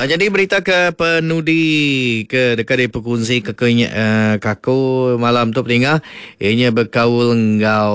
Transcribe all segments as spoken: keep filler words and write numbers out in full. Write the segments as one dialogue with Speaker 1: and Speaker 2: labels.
Speaker 1: jadi berita ke penudi ke dekat dia perkongsi kekenya uh, kaku malam tu pendengar ianya berkaul engau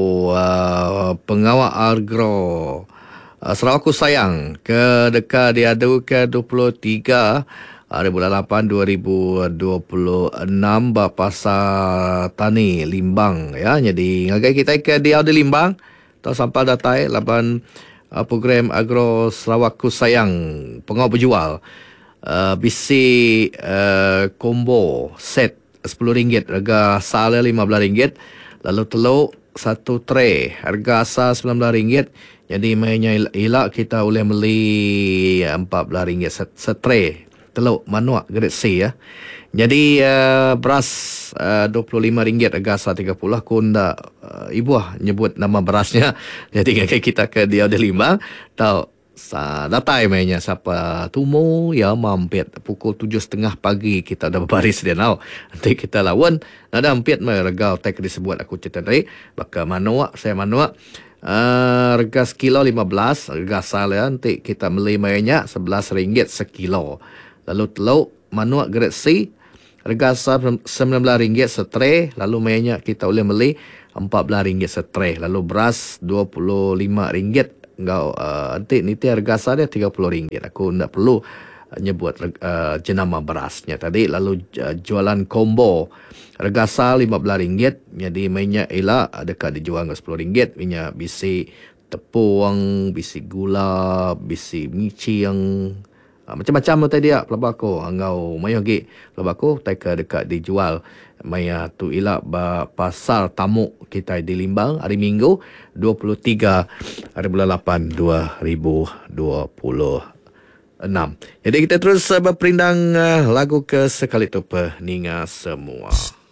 Speaker 1: uh, pengawal agro uh, Sarawak Ku Sayang ke dekat diadu ke dua puluh tiga hari bulan lapan dua ribu dua puluh enam pasar tani Limbang ya. Jadi ngagai kita ke dia di Limbang tau sampai datai laban Uh, program Agro Sarawak Ku Sayang pengau berjual uh, bisi uh, combo set sepuluh ringgit harga asal lima belas ringgit, lalu telur satu tray harga asal sembilan belas ringgit. Jadi mainnya elak kita boleh beli empat belas ringgit setray telur manuak grade C ya. Jadi uh, beras uh, dua puluh lima ringgit harga asal tiga puluh. Aku ndak uh, ibu lah nyebut nama berasnya. Jadi kita ke dia di lima tahu sa datai mainnya siapa tumu ya mampir pukul tujuh setengah pagi kita dah berbaris dia now. Nanti kita lawan ada mampir mai harga tek disebut aku cerita tadi baka manuak saya manuak uh, harga sekilo lima belas harga asal ya. Nanti kita beli mainnya sebelas ringgit sekilo. Lalu telur manuak grade C harga asal sembilan belas ringgit setray, lalu mainnya kita boleh beli empat belas ringgit setray. Lalu beras dua puluh lima ringgit. Engkau uh, nanti nanti harga asal dia tiga puluh ringgit. Aku tidak perlu uh, nyebut uh, jenama berasnya tadi. Lalu uh, jualan combo harga asal lima belas ringgit. Jadi mainnya elak dekat dijual ke sepuluh ringgit. Minyak bisi tepung, bisi gula, bisi mici yang Ha, macam-macam tadi ya pelabako angau mayo gi pelabako tak dekat dijual maya tu ilak ba pasar tamu kita di Limbang hari Minggu dua puluh tiga hari bulan lapan dua ribu dua puluh enam. Jadi kita terus uh, berperindang uh, lagu ke sekali tu peningat semua.